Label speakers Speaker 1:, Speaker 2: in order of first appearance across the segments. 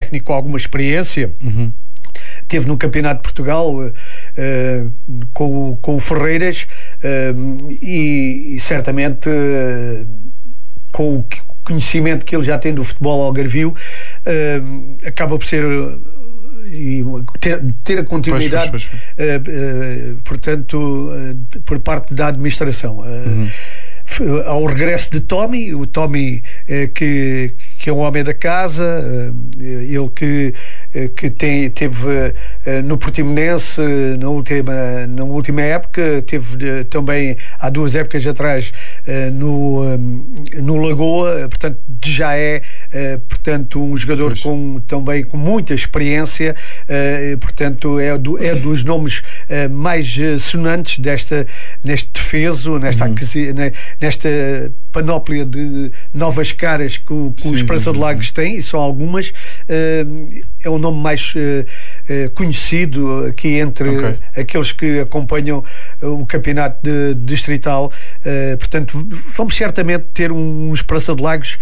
Speaker 1: técnico com alguma experiência. Teve no Campeonato de Portugal com o Ferreiras e certamente com o conhecimento que ele já tem do futebol algarvio, acaba por ser ter a continuidade, portanto, por parte da administração. Ao regresso de Tommy, o Tommy que é um homem da casa, ele que teve no Portimonense na última época, teve também há 2 épocas atrás no Lagoa, portanto já é portanto um jogador também com muita experiência, portanto é dos nomes mais sonantes neste defeso, nesta panóplia de novas caras que o Esperança de Lagos tem, e são algumas. É o nome mais conhecido aqui entre aqueles que acompanham o campeonato distrital. Portanto, vamos certamente ter um Esperança de Lagos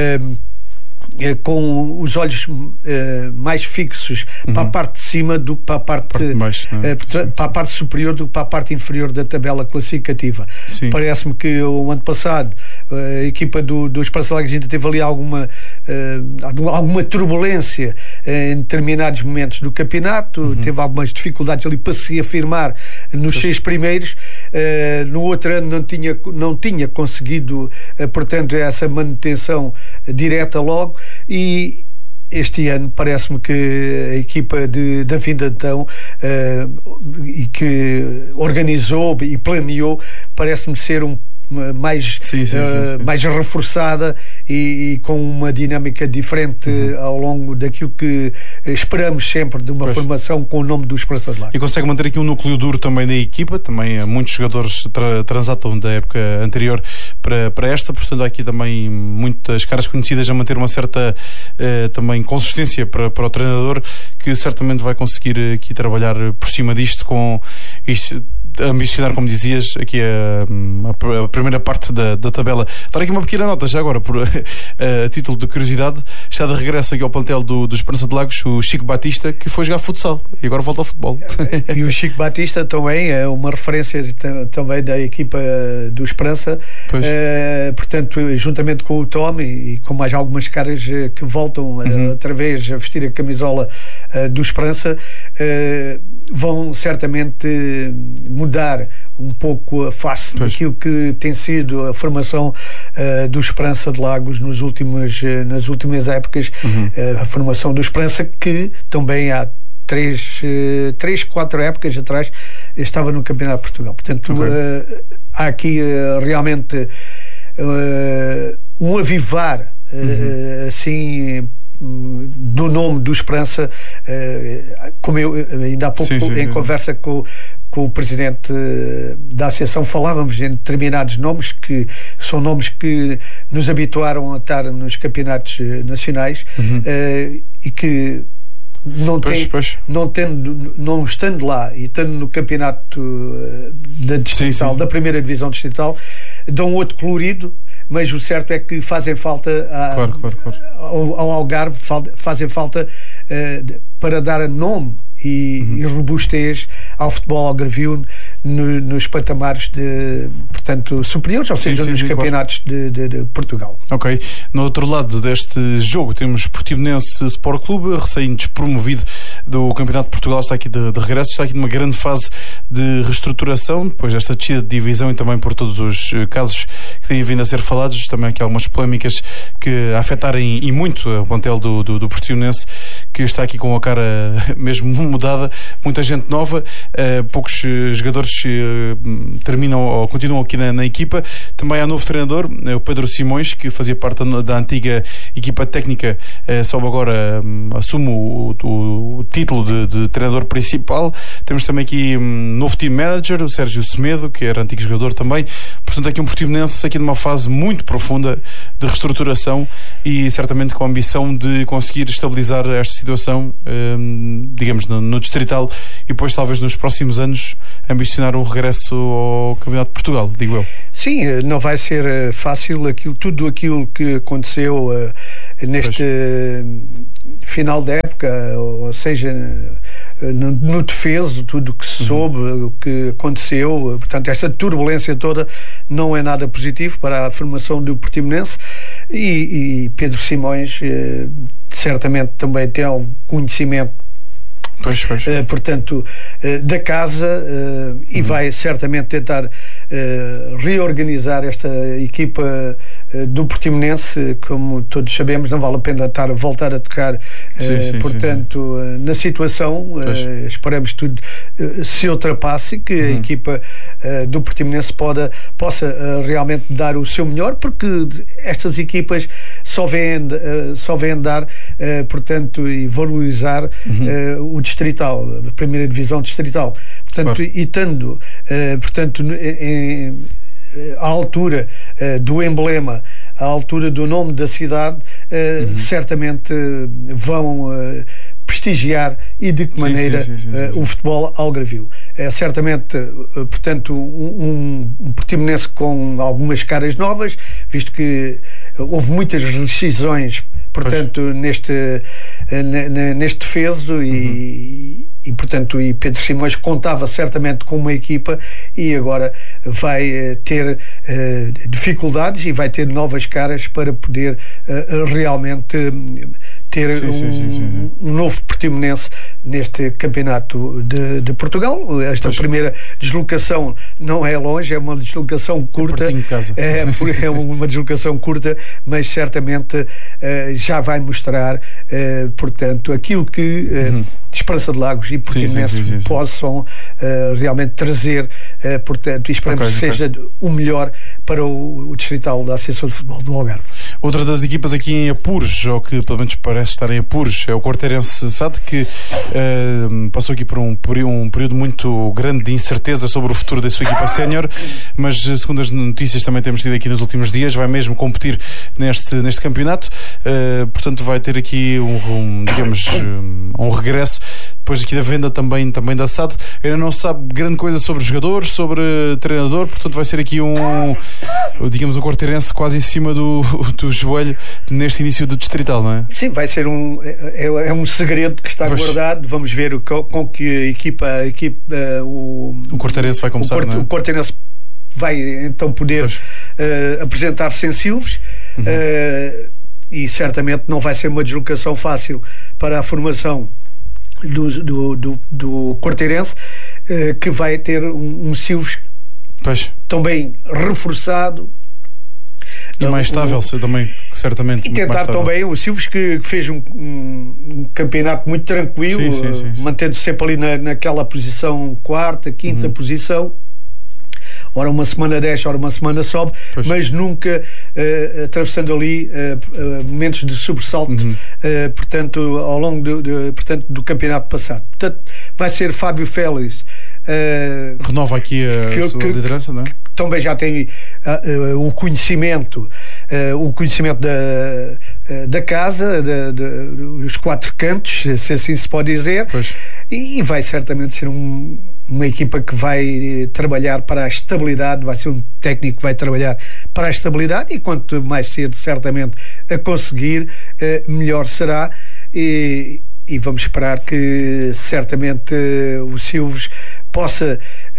Speaker 1: com os olhos mais fixos para a parte de cima do que para a parte para a parte superior do que para a parte inferior da tabela classificativa. Parece-me que o ano passado a equipa do Esperança Lagos ainda teve ali alguma turbulência em determinados momentos do campeonato, teve algumas dificuldades ali para se afirmar nos 6 primeiros. No outro ano não tinha conseguido, portanto, essa manutenção direta logo, e este ano parece-me que a equipa da Vinda de Tão e que organizou e planeou, parece-me ser mais reforçada e com uma dinâmica diferente ao longo daquilo que esperamos sempre de uma formação com o nome do Esperança de Lagos.
Speaker 2: E consegue manter aqui um núcleo duro também da equipa, também muitos jogadores transatam da época anterior para esta, portanto há aqui também muitas caras conhecidas a manter uma certa também consistência para o treinador, que certamente vai conseguir aqui trabalhar por cima disto, com isto, ambicionar, como dizias, aqui a primeira parte da tabela. Dar aqui uma pequena nota, já agora, por a título de curiosidade, está de regresso aqui ao plantel do Esperança de Lagos o Chico Batista, que foi jogar futsal e agora volta ao futebol.
Speaker 1: E o Chico Batista também é uma referência também da equipa do Esperança, portanto, juntamente com o Tom e com mais algumas caras que voltam outra vez a vestir a camisola do Esperança, vão certamente mudar um pouco a face daquilo que tem sido a formação do Esperança de Lagos nas últimas épocas, a formação do Esperança, que também há 3-4 épocas atrás estava no Campeonato de Portugal. Portanto, há aqui realmente um avivar assim do nome do Esperança, como eu ainda há pouco conversa com o presidente da associação falávamos em determinados nomes que são nomes que nos habituaram a estar nos nacionais, e que não estando lá e estando no campeonato da distrital, da primeira divisão distrital, dão outro colorido, mas o certo é que fazem falta ao Algarve, fazem falta para dar nome e robustez ao futebol algarvio nos patamares portanto, superiores, ou seja, nos campeonatos de Portugal.
Speaker 2: Ok. No outro lado deste jogo temos Portimonense Sport Clube, recém-despromovido do Campeonato de Portugal, está aqui de regresso, está aqui numa grande fase de reestruturação, depois desta descida de divisão e também por todos os casos que têm vindo a ser falados, também aqui algumas polémicas que afetarem e muito o plantel do Portimonense, que está aqui com a cara mesmo mudada, muita gente nova, poucos jogadores terminam ou continuam aqui na equipa. Também há novo treinador, o Pedro Simões, que fazia parte da antiga equipa técnica, sob agora assume o título de treinador principal. Temos também aqui novo team manager, o Sérgio Semedo, que era antigo jogador também. Portanto, aqui um Portimonense aqui numa fase muito profunda de reestruturação e certamente com a ambição de conseguir estabilizar esta situação, digamos, no Distrital, e depois talvez nos próximos anos ambicionar um regresso ao Campeonato de Portugal, digo eu.
Speaker 1: Sim, não vai ser fácil tudo aquilo que aconteceu neste final da época, ou seja, no defeso, tudo o que se soube, o que aconteceu, portanto, esta turbulência toda não é nada positivo para a formação do Portimonense, e Pedro Simões certamente também tem algum conhecimento, portanto, da casa, e vai certamente tentar reorganizar esta equipa do Portimonense. Como todos sabemos, não vale a pena voltar a tocar, portanto, na situação. Esperamos que tudo se ultrapasse e que a equipa do Portimonense possa realmente dar o seu melhor, porque estas equipas só vêm dar, portanto, e valorizar o Distrital, a primeira divisão Distrital. Portanto, e estando, portanto, à altura do emblema, à altura do nome da cidade, certamente vão prestigiar, e de que maneira, o futebol algarvio. É certamente, portanto, um Portimonense com algumas caras novas, visto que houve muitas rescisões, portanto, neste defeso, e portanto, e Pedro Simões contava certamente com uma equipa, e agora vai ter dificuldades e vai ter novas caras para poder realmente ter um novo Portimonense neste campeonato de Portugal. Esta primeira deslocação não é longe, é uma deslocação curta, é uma deslocação curta, mas certamente já vai mostrar, portanto, aquilo que Esperança de Lagos e Portimonense possam realmente trazer, portanto, e esperamos que seja o melhor para o Distrital da Associação de Futebol do Algarve.
Speaker 2: Outra das equipas aqui em apuros, ou que pelo menos parece estar em apuros, é o Quarteirense SAD, que passou aqui por um período muito grande de incerteza sobre o futuro da sua equipa sénior, mas segundo as notícias também temos tido aqui nos últimos dias, vai mesmo competir neste campeonato, portanto vai ter aqui um regresso depois aqui da venda também da SAD. Ainda não se sabe grande coisa sobre os jogadores, sobre treinador, portanto vai ser aqui um Quarteirense quase em cima do joelho neste início do Distrital, não é?
Speaker 1: Sim, vai ser um segredo que está guardado. Vamos ver com que equipa o
Speaker 2: Quarteirense vai começar, não é?
Speaker 1: O Quarteirense vai então poder apresentar-se em Silves, e certamente não vai ser uma deslocação fácil para a formação do Quarteirense, que vai ter um Silves também reforçado
Speaker 2: e mais estável, também, certamente.
Speaker 1: E tentar também o Silves, que fez um campeonato muito tranquilo, mantendo-se sempre ali naquela posição quarta, quinta posição. Ora uma semana desce, ora uma semana sobe, mas nunca atravessando ali momentos de sobressalto, portanto, ao longo do campeonato passado. Portanto, vai ser Fábio Félix.
Speaker 2: Renova aqui a sua liderança, não é?
Speaker 1: Também já tem o conhecimento da casa, dos quatro cantos, se assim se pode dizer, e vai certamente ser uma equipa que vai trabalhar para a estabilidade, vai ser um técnico que vai trabalhar para a estabilidade, e quanto mais cedo certamente a conseguir, melhor será, e vamos esperar que certamente o Silves possa,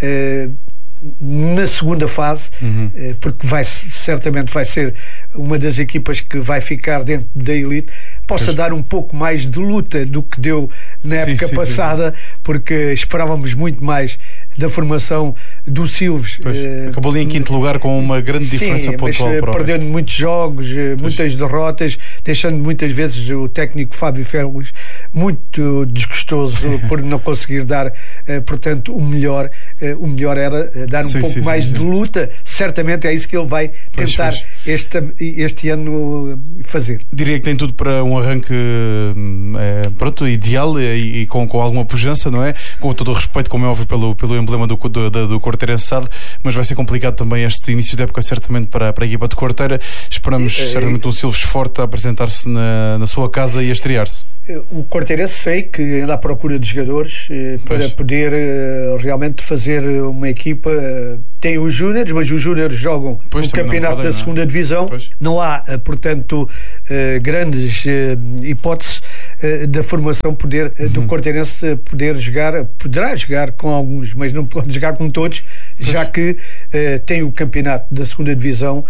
Speaker 1: na segunda fase, porque certamente vai ser uma das equipas que vai ficar dentro da elite, possa dar um pouco mais de luta do que deu na época passada, porque esperávamos muito mais da formação do Silves.
Speaker 2: Acabou ali em quinto lugar com uma grande diferença pontual.
Speaker 1: Mas perdendo muitos jogos, muitas derrotas, deixando muitas vezes o técnico Fábio Félix muito desgostoso por não conseguir dar, portanto, o melhor era dar um pouco mais de luta. Certamente é isso que ele vai tentar este ano fazer.
Speaker 2: Diria que tem tudo para um arranque pronto, ideal e com alguma pujança, não é? Com todo o respeito, como é óbvio, pelo emblema do Quarteirense SAD, mas vai ser complicado também este início de época, certamente, para a equipa de Quarteira. Esperamos certamente um Silves forte a apresentar-se na sua casa e a estrear-se.
Speaker 1: O Quarteirense sei que anda à procura de jogadores para poder realmente fazer uma equipa. Tem os júniores, mas os júniores jogam no campeonato da segunda divisão. Não há, portanto, grandes hipóteses da formação do Quarteirense poderá jogar com alguns, mas não pode jogar com todos, já que tem o campeonato da segunda divisão,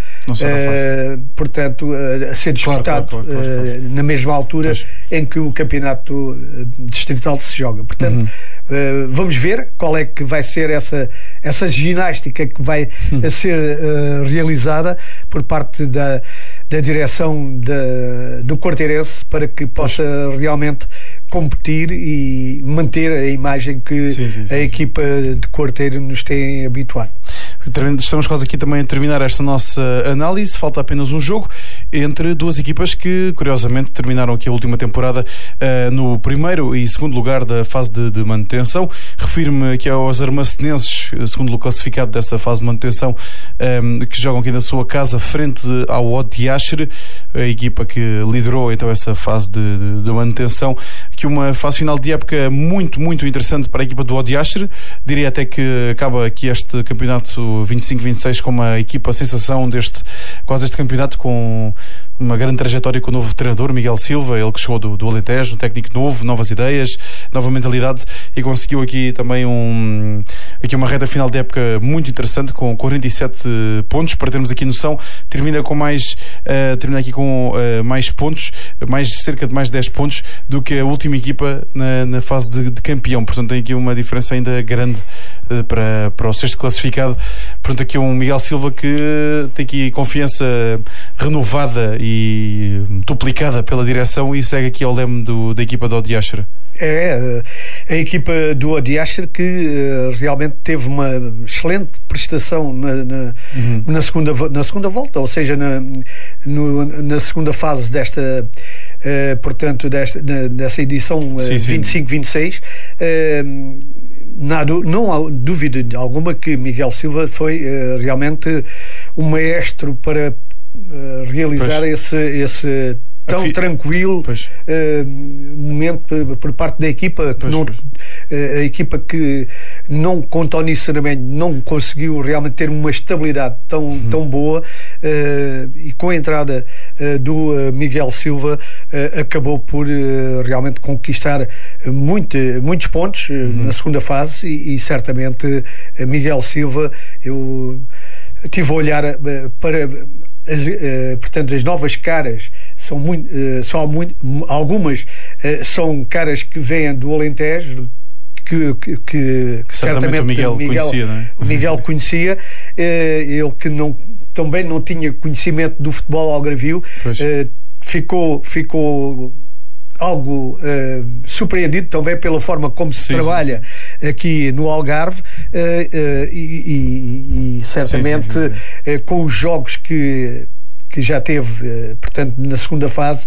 Speaker 1: portanto, a ser disputado na mesma altura em que o campeonato distrital se joga. Portanto, vamos ver qual é que vai ser essa ginástica que vai a ser realizada por parte da direção do Quarteirense para que possa realmente competir e manter a imagem que a equipa de Quarteira nos tem habituado.
Speaker 2: Estamos quase aqui também a terminar esta nossa análise. Falta apenas um jogo entre duas equipas que, curiosamente, terminaram aqui a última temporada no primeiro e segundo lugar da fase de manutenção. Refiro-me aqui aos armacenenses, segundo classificado dessa fase de manutenção, que jogam aqui na sua casa frente ao Odiastre, a equipa que liderou então essa fase de manutenção. Que uma fase final de época muito, muito interessante para a equipa do Odiastre. Diria até que acaba aqui este campeonato 25-26 com uma equipa sensação quase este campeonato, com uma grande trajetória com o novo treinador Miguel Silva, ele que chegou do Alentejo, um técnico novo, novas ideias, nova mentalidade, e conseguiu aqui também uma reta final de época muito interessante com 47 pontos, para termos aqui noção. Termina aqui com mais pontos, cerca de mais 10 pontos do que a última equipa na fase de campeão. Portanto, tem aqui uma diferença ainda grande para o sexto classificado. Portanto, aqui um Miguel Silva que tem aqui confiança renovada e duplicada pela direção e segue aqui ao leme da equipa do Odiastre.
Speaker 1: A equipa do Odiastre que realmente teve uma excelente prestação na segunda volta, ou seja, na segunda fase desta edição 25-26. Não há dúvida alguma que Miguel Silva foi realmente um maestro para realizar esse tão tranquilo momento por parte da equipa. A equipa que com Tony Saramenho não conseguiu realmente ter uma estabilidade tão boa, e com a entrada do Miguel Silva acabou por realmente conquistar muitos pontos na segunda fase, e certamente Miguel Silva, eu tive a olhar para portanto, as novas caras. Algumas são caras que vêm do Alentejo, que certamente
Speaker 2: o Miguel conhecia, não é?
Speaker 1: O Miguel conhecia, ele que também não tinha conhecimento do futebol algarvio, ficou algo surpreendido também pela forma como se trabalha aqui no Algarve, e certamente com os jogos que já teve, portanto, na segunda fase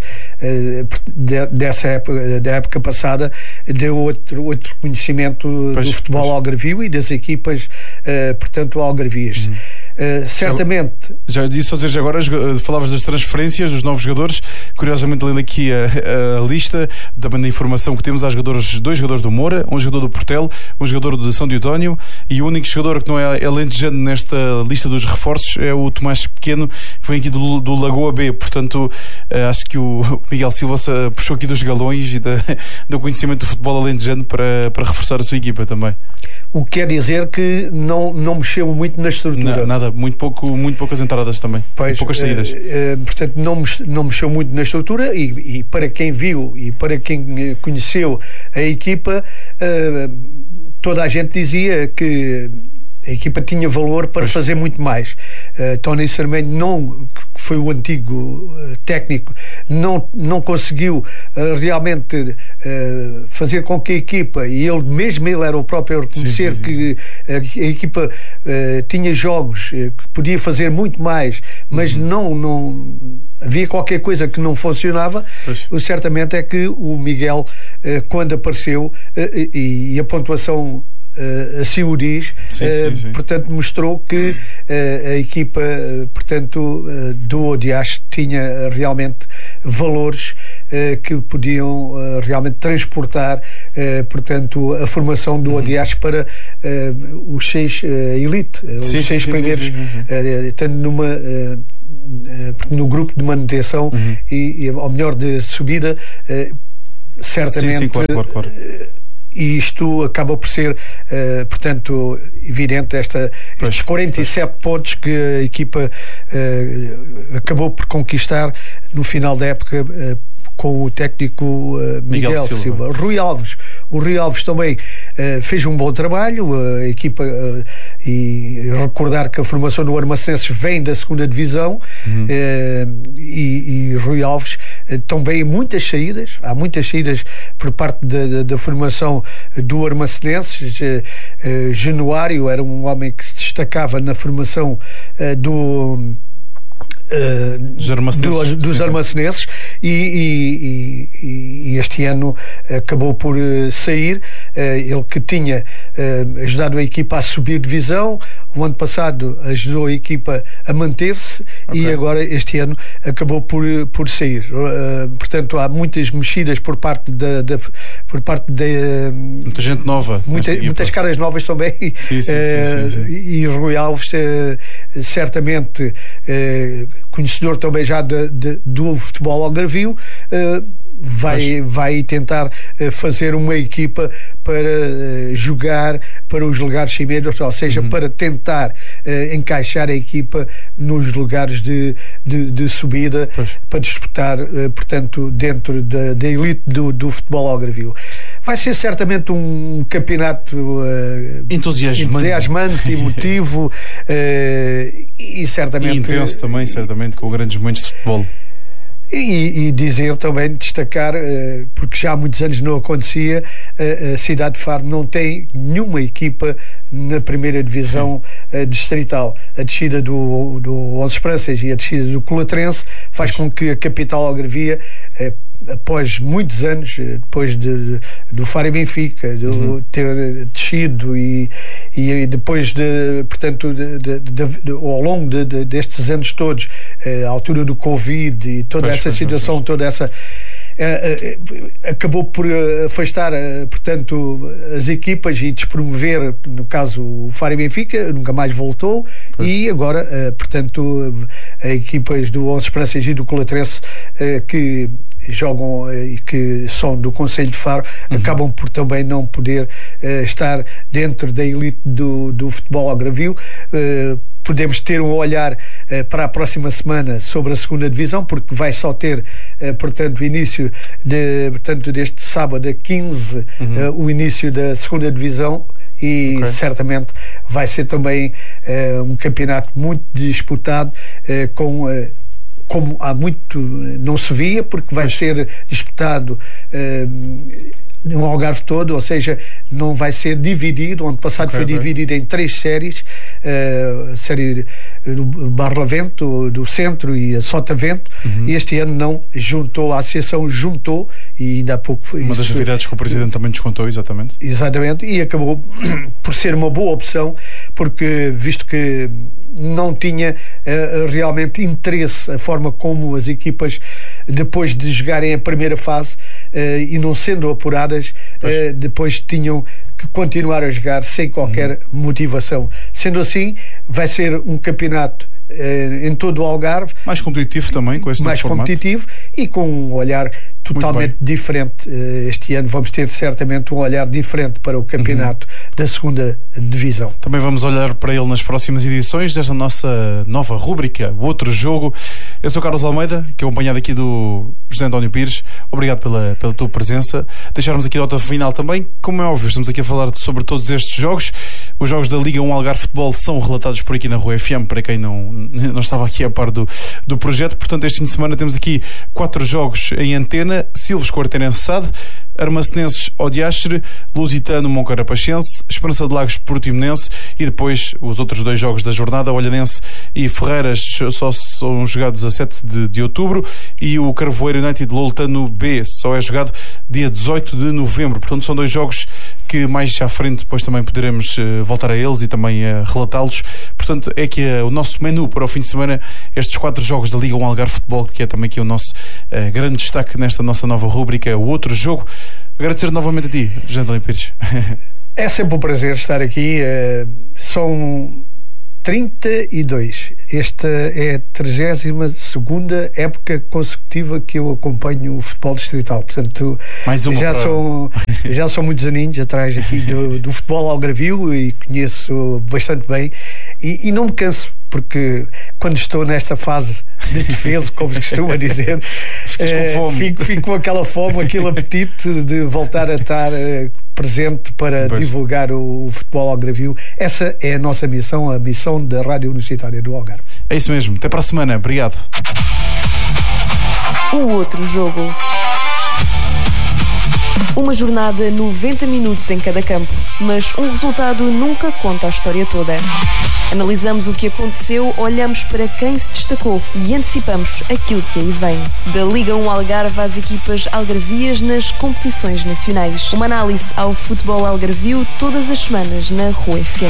Speaker 1: da época passada, deu outro conhecimento do futebol algarvio e das equipas, portanto, algarvias. Certamente.
Speaker 2: Já disse, ou seja, agora falavas das transferências dos novos jogadores. Curiosamente, lendo aqui a lista também da informação que temos, há dois jogadores do Moura, um jogador do Portel, um jogador de São Diotónio, e o único jogador que não é alentejano nesta lista dos reforços é o Tomás Pequeno, que vem aqui do Lagoa B. Portanto, acho que o Miguel Silva puxou aqui dos galões e do conhecimento do futebol alentejano para reforçar a sua equipa também.
Speaker 1: O que quer dizer que não mexeu muito na estrutura.
Speaker 2: Nada, muito poucas entradas também, poucas saídas.
Speaker 1: Portanto, não mexeu muito na estrutura, e para quem viu e para quem conheceu a equipa, toda a gente dizia que a equipa tinha valor para fazer muito mais. Tony Saramenho, que foi o antigo técnico, não conseguiu realmente fazer com que a equipa, e ele era o próprio a reconhecer que a equipa tinha jogos que podia fazer muito mais, mas não havia qualquer coisa que não funcionava. O certamente é que o Miguel, quando apareceu, e a pontuação assim o diz, portanto mostrou que a equipa, portanto, do Odiache tinha realmente valores que podiam realmente transportar, portanto, a formação do Odiache para os 6 elite, os 6 primeiros, estando no grupo de manutenção e ao melhor de subida, certamente.
Speaker 2: Claro.
Speaker 1: E isto acaba por ser, portanto, evidente, estes 47 pontos que a equipa acabou por conquistar no final da época com o técnico Miguel Silva. O Rui Alves também fez um bom trabalho, a equipa, e recordar que a formação do Armacenenses vem da 2ª Divisão, e Rui Alves também há muitas saídas por parte da formação do Armacenenses. Januário era um homem que se destacava na formação dos Armacenenses, e este ano acabou por sair. Ele que tinha ajudado a equipa a subir divisão, o ano passado ajudou a equipa a manter-se, e agora este ano acabou por sair. Portanto, há muitas mexidas por parte
Speaker 2: muita gente nova,
Speaker 1: muitas caras novas também. Sim. E Rui Alves, certamente conhecedor também já do futebol algarvio, vai tentar fazer uma equipa para jogar para os lugares cimeiros, ou seja, para tentar encaixar a equipa nos lugares de subida, para disputar, portanto, dentro da elite do futebol algarvio. Vai ser certamente um campeonato entusiasmante, emotivo, e certamente...
Speaker 2: E intenso também, certamente, com grandes momentos de futebol.
Speaker 1: E dizer também, destacar, porque já há muitos anos não acontecia, a cidade de Faro não tem nenhuma equipa na 1ª Divisão distrital. A descida do 11 Esperanças e a descida do Colatrense faz com que a capital algarvia, após muitos anos, depois do Faro e Benfica, ter descido, e depois portanto, ao longo destes anos todos, à altura do Covid e toda essa situação, toda essa, acabou por afastar, portanto, as equipas e despromover, no caso o Faro e Benfica, nunca mais voltou. E agora, portanto, as equipas do 11 Esperanças e do Colatrense, que jogam e que são do Concelho de Faro, acabam por também não poder estar dentro da elite do futebol algarvio. Podemos ter um olhar para a próxima semana sobre a 2ª Divisão, porque vai só ter, portanto, o início deste sábado a 15, o início da 2ª Divisão, e certamente vai ser também um campeonato muito disputado, como há muito não se via, porque vai ser disputado no Algarve todo, ou seja, não vai ser dividido. O ano passado foi dividido em 3 séries, a série do Barlavento, do Centro e a Sotavento, e este ano não, a associação juntou, e ainda há pouco...
Speaker 2: Uma das novidades que o Presidente também descontou, exatamente, e
Speaker 1: acabou por ser uma boa opção, porque visto que não tinha realmente interesse a forma como as equipas, depois de jogarem a primeira fase e não sendo apuradas, depois tinham que continuar a jogar sem qualquer motivação. Sendo assim, vai ser um campeonato em todo o Algarve,
Speaker 2: mais competitivo também, com esse
Speaker 1: mais competitivo e com um olhar totalmente diferente. Este ano vamos ter certamente um olhar diferente para o campeonato da 2ª Divisão.
Speaker 2: Também vamos olhar para ele nas próximas edições desta nossa nova rúbrica, o Outro Jogo. Eu sou Carlos Almeida, que é acompanhado aqui do José António Pires. Obrigado pela tua presença. Deixarmos aqui a nota final também. Como é óbvio, estamos aqui a falar sobre todos estes jogos. Os jogos da Liga 1 Algarve Futebol são relatados por aqui na Rua FM, para quem não estava aqui a par do projeto. Portanto, este fim de semana temos aqui 4 jogos em antena. Silves com o Artenense SAD, Armacenenses Odiastre, Lusitano Moncarapachense, Esperança de Lagos Portimonense e depois os outros 2 jogos da jornada, Olhanense e Ferreiras, só são jogados a 7 de outubro e o Carvoeiro United Loletano B só é jogado dia 18 de novembro. Portanto, são 2 jogos que mais à frente depois também poderemos voltar a eles e também relatá-los. Portanto, é que o nosso menu para o fim de semana, estes 4 jogos da Liga 1 Algarve Futebol, que é também aqui o nosso grande destaque nesta nossa nova rúbrica, o outro jogo. Agradecer novamente a ti, José António Pires.
Speaker 1: É sempre um prazer estar aqui. São 32. Esta é a 32ª época consecutiva que eu acompanho o futebol distrital. Portanto, já são muitos aninhos atrás aqui do futebol algarvio e conheço bastante bem e não me canso, porque quando estou nesta fase de defesa, como se costuma dizer, fico com aquela fome, aquele apetite de voltar a estar presente para divulgar o futebol algarvio. Essa é a nossa missão, a missão da Rádio Universitária do Algarve.
Speaker 2: É isso mesmo. Até para a semana. Obrigado.
Speaker 3: O outro jogo. Uma jornada, 90 minutos em cada campo, mas um resultado nunca conta a história toda. Analisamos o que aconteceu, olhamos para quem se destacou e antecipamos aquilo que aí vem. Da Liga 1 Algarve às equipas algarvias nas competições nacionais. Uma análise ao futebol algarvio todas as semanas na Rua FM.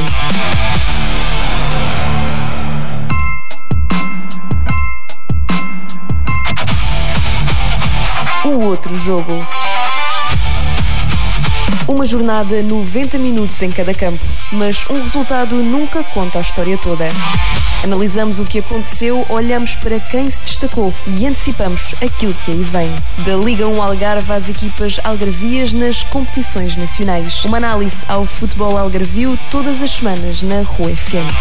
Speaker 3: O outro jogo. Uma jornada, 90 minutos em cada campo, mas um resultado nunca conta a história toda. Analisamos o que aconteceu, olhamos para quem se destacou e antecipamos aquilo que aí vem. Da Liga 1 Algarve às equipas algarvias nas competições nacionais. Uma análise ao futebol algarvio todas as semanas na Rua FM.